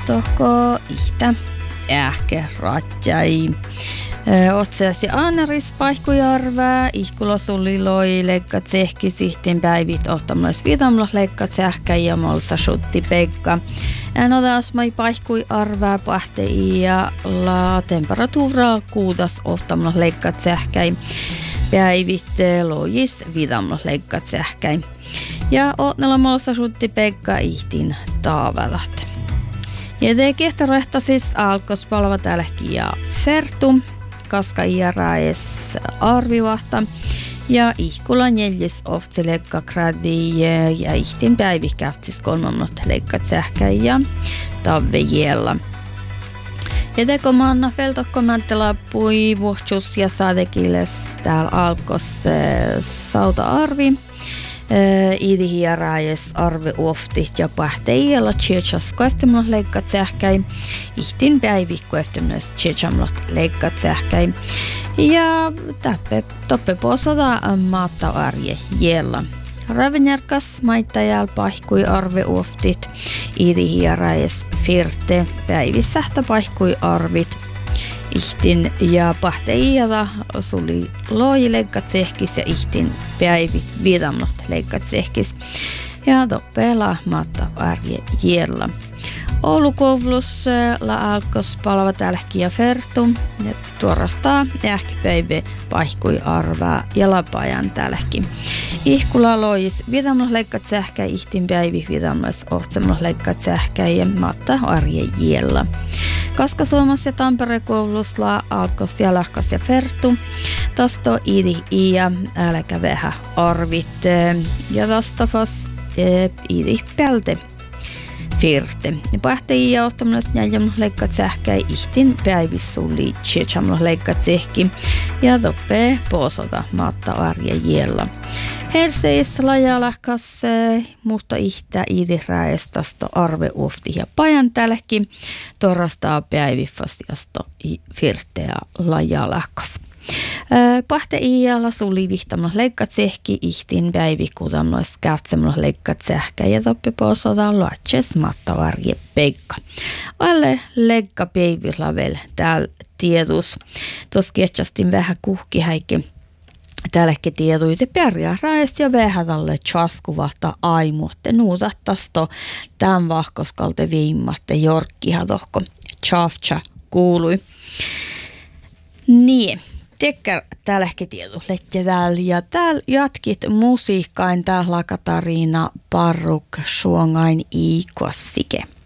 tohko ihtä ähke ratjai. Otseasi Annaris Paihkujärvää, ihkulla suliloi leikkat sehki sihtin päivit ottamais vitamalla leikkat sähkä ja molsa shutti Pekka. En otas mai Paihkujärvää pahtei ja la temperatuura kuudas ottamalla leikkat sähkäi. Päivit lojis vitamalla leikkat sähkäi. Ja otnella molsa shutti Pekka ihtin taavalat. Ja te kehtorehta siis alkos palva täälläkin ja Fertu. Kaska iäräes arviuahta ja ihkulla neljäs oftsi leikkakradi ja ihtin päivikäftsis kolmannot leikkat sähkäi ja tavvejella. Ja teko manna feltokko mänttelä pui vuohtus ja saadekiles täällä alkos sauta arvi. Iidi hieräes arve oftit ja pahteiella tjeetsas koeftemlat leikkat sähkäi. Ihtin päivikko eftemnes tjeetsamlat leikkat sähkäi. Ja toppe posota maatta arje jella. Ravenjärkas maittajal paihkui arve oftit. Iidi hieräes firte päivissähtä paihkui arvit. Ihtin ja pahteialla suli loi leikkat sehkis ja ihtin päivit viidamnot leikkat sehkis. Ja toppela maatta arje jella. Oulukoulus la alkos palva tälki ja Fertu. Ja tuorastaa ähkipäivä paihkui arvaa ja lapajan tälki. Ihkula lois viidamnot leikkat sähkä ihtin päivi viidamnos ohtsemnot leikkat sähkä ja maatta arje jella. Kaskasuomassa ja Tampereen koulussa alkos ja lähkas ja Fertu. Tästä iidi ja äläkä vähän arvit. Ja tästä iidi pälte firte. Pahtei ja ottamalla jäljemmä leikkat sähkä ihtin päivissuli tjeetsamalla leikkat sähki. Ja toppe posota maatta arje jella. Helseissä lajalähkas, mutta ihtä iidiräestästä arve ufti ja pajan tälläkin. Torrastaa päivifasiasta firteä lajalähkas. Pahte iällä suli vihtamalla leikkat sehki ihtin päivikutamnois käytsemalla leikkat sähkä ja toppi posota luotses mattavarje Pekka. Alle leikka päivilavel täällä tietus. Tos kietsastin vähän kuhkihäikki. Täälläkin tietuiti pärjääräis ja vähän tälle tjaskuvahta aimuotte nuudattasto tämän vahkoskalte viimmatte jorkkiha tohko tjafcha kuului. Niin, tekkär täälläkin tietusletje täällä ja täällä jatkit musiikkain täällä Katariina Parruk suongain iikossike.